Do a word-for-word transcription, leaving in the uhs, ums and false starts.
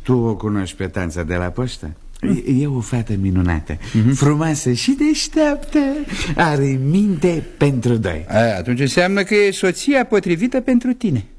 Tu o cunoști pe Tanța de la poștă? E o fată minunată, uh-huh. frumoasă și deșteaptă. Are minte pentru doi. A, atunci înseamnă că e soția potrivită pentru tine.